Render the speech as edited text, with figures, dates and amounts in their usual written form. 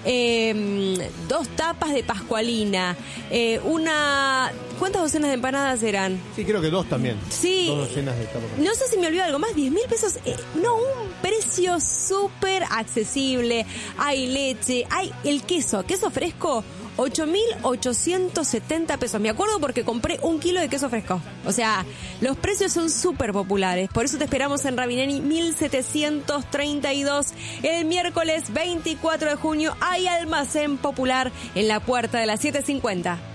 2 tapas de pascualina, ¿cuántas docenas de empanadas eran? Sí, creo que 2 también. Sí. 2 docenas de tapas. No sé si me olvido algo más, 10.000 pesos. No, un precio súper accesible. Hay leche, hay el queso fresco, 8.870 pesos. Me acuerdo porque compré 1 kilo de queso fresco. O sea, los precios son súper populares. Por eso te esperamos en Ravinelli 1732. El miércoles 24 de junio hay almacén popular en la puerta de la 750.